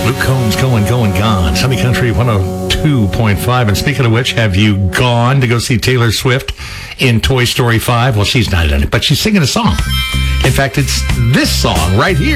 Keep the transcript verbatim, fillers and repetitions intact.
Luke Combs, going, going, gone. Sunny Country one oh two point five. And speaking of which, have you gone to go see Taylor Swift in Toy Story five? Well, she's not in it, but she's singing a song. In fact, it's this song right here.